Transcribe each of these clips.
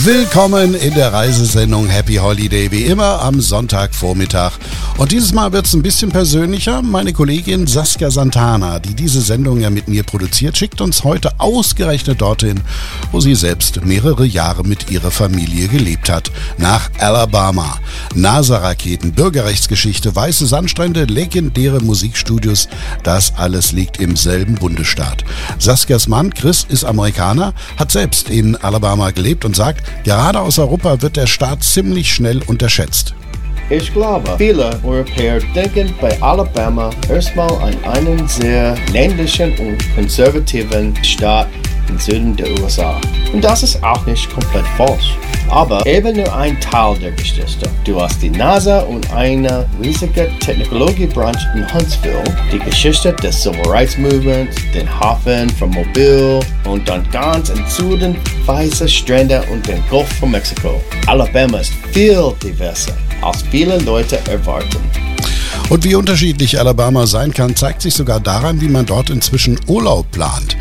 Willkommen in der Reisesendung Happy Holiday, wie immer am Sonntagvormittag. Und dieses Mal wird es ein bisschen persönlicher. Meine Kollegin Saskia Santana, die diese Sendung ja mit mir produziert, schickt uns heute ausgerechnet dorthin, wo sie selbst mehrere Jahre mit ihrer Familie gelebt hat. Nach Alabama. NASA-Raketen, Bürgerrechtsgeschichte, weiße Sandstrände, legendäre Musikstudios, das alles liegt im selben Bundesstaat. Saskias Mann Chris ist Amerikaner, hat selbst in Alabama gelebt und sagt, gerade aus Europa wird der Staat ziemlich schnell unterschätzt. Ich glaube, viele Europäer denken bei Alabama erstmal an einen sehr ländlichen und konservativen Staat im Süden der USA. Und das ist auch nicht komplett falsch. Aber eben nur ein Teil der Geschichte. Du hast die NASA und eine riesige Technologiebranche in Huntsville, die Geschichte des Civil Rights Movements, den Hafen von Mobile und dann ganz im Süden weiße Strände und den Golf von Mexiko. Alabama ist viel diverser, als viele Leute erwarten. Und wie unterschiedlich Alabama sein kann, zeigt sich sogar daran, wie man dort inzwischen Urlaub plant.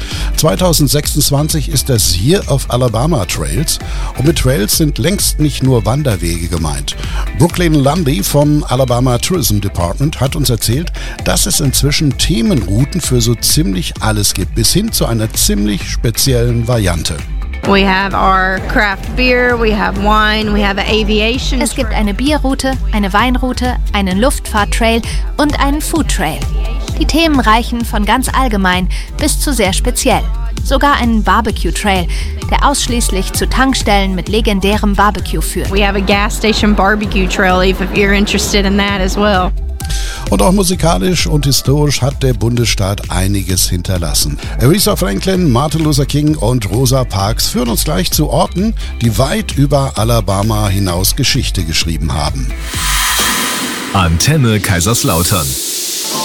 2026 ist das Year of Alabama Trails und mit Trails sind längst nicht nur Wanderwege gemeint. Brooklyn Lundy vom Alabama Tourism Department hat uns erzählt, dass es inzwischen Themenrouten für so ziemlich alles gibt, bis hin zu einer ziemlich speziellen Variante. We have our craft beer, we have wine, we have an aviation. Es gibt eine Bierroute, eine Weinroute, einen Luftfahrttrail und einen Foodtrail. Die Themen reichen von ganz allgemein bis zu sehr speziell. Sogar einen Barbecue-Trail, der ausschließlich zu Tankstellen mit legendärem Barbecue führt. We have a gas station barbecue trail if you're interested in that as well. Und auch musikalisch und historisch hat der Bundesstaat einiges hinterlassen. Aretha Franklin, Martin Luther King und Rosa Parks führen uns gleich zu Orten, die weit über Alabama hinaus Geschichte geschrieben haben. Antenne Kaiserslautern.